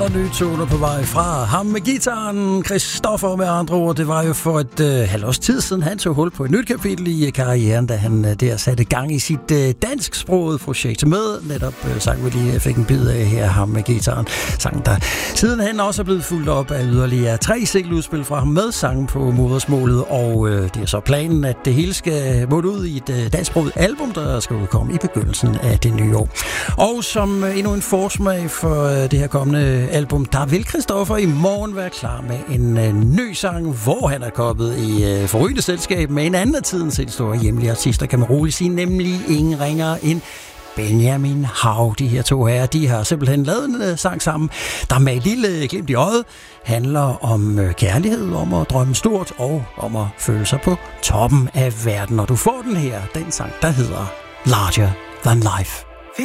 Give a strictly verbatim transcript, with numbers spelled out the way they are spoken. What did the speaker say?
Og nye toner på vej fra ham med gitaren, Christoffer med andre ord. Det var jo for et øh, halvårs tid siden, han tog hul på et nyt kapitel i øh, karrieren, da han øh, der satte gang i sit øh, dansksprogede projekt med netop øh, sang, vi lige fik en bid af her, ham med gitaren. Sang, der sidenhen også er blevet fulgt op af yderligere tre singeludspil fra ham med sangen på modersmålet, og øh, det er så planen, at det hele skal måtte ud i et øh, dansksproget album, der skal udkomme i begyndelsen af det nye år. Og som øh, endnu en forsmag for øh, det her kommende album, der vil Christoffer i morgen være klar med en øh, ny sang, hvor han er kommet i øh, forrygende selskab med en anden af tidens helt store hjemlige artister, kan man roligt sige, nemlig ingen ringere end Benjamin Hav. De her to herrer, de har simpelthen lavet en øh, sang sammen, der med et lille glimt i øjet handler om øh, kærlighed, om at drømme stort og om at føle sig på toppen af verden. Og du får den her, den sang, der hedder Larger Than Life.